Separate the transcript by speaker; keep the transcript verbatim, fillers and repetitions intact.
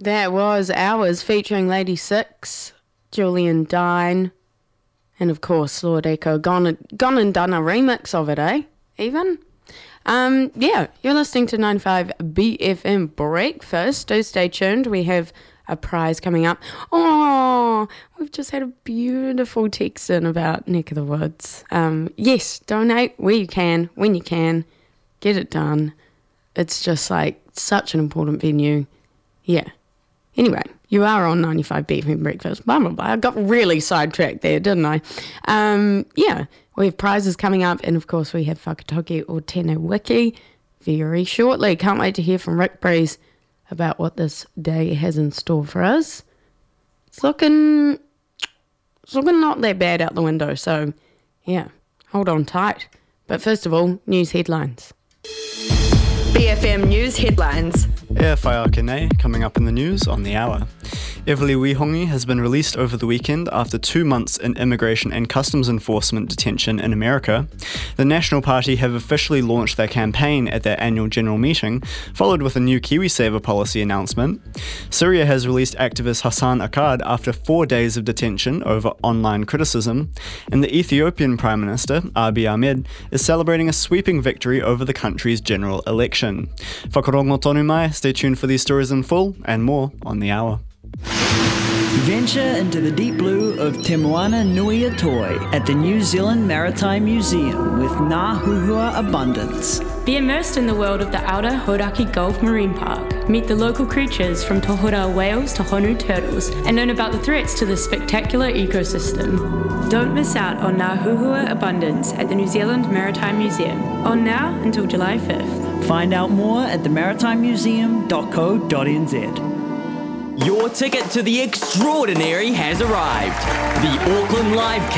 Speaker 1: That was Hours featuring Lady Six, Julian Dine, and of course Lord Echo. Gone, gone and done a remix of it, eh? Even? Um, yeah, you're listening to ninety-five B F M Breakfast. Do stay tuned. We have a prize coming up. Oh, we've just had a beautiful text in about Neck of the Woods. Um, yes, donate where you can, when you can. Get it done. It's just like such an important venue. Yeah. Anyway, you are on ninety-five B F M Breakfast. Blah, blah, blah. I got really sidetracked there, didn't I? Um, yeah, we have prizes coming up, and of course we have Whakatoki or Tēnā Wiki very shortly. Can't wait to hear from Rick Breeze about what this day has in store for us. It's looking, it's looking not that bad out the window, so yeah, hold on tight. But first of all, news headlines.
Speaker 2: B F M News Headlines.
Speaker 3: E whaiakene, coming up in the news on the hour. Eveli Wihongi has been released over the weekend after two months in immigration and customs enforcement detention in America. The National Party have officially launched their campaign at their annual general meeting, followed with a new KiwiSaver policy announcement. Syria has released activist Hassan Akkad after four days of detention over online criticism. And the Ethiopian Prime Minister, Abiy Ahmed, is celebrating a sweeping victory over the country's general election. Whakarongo tonu mai, stay tuned for these stories in full and more on the hour.
Speaker 4: Venture into the deep blue of Te Moana Nui Atoi at the New Zealand Maritime Museum with Ngā Huhua Abundance.
Speaker 5: Be immersed in the world of the Outer Hauraki Gulf Marine Park. Meet the local creatures from tohura whales to honu turtles and learn about the threats to this spectacular ecosystem. Don't miss out on Ngā Huhua Abundance at the New Zealand Maritime Museum. On now until July fifth.
Speaker 4: Find out more at the maritime museum dot co dot n z.
Speaker 6: Your ticket to the extraordinary has arrived. The Auckland Live